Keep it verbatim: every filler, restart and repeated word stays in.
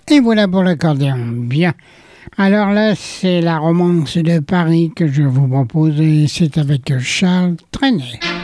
Et voilà pour l'accordéon. Bien. Alors là, c'est la romance de Paris que je vous propose et c'est avec Charles Trenet.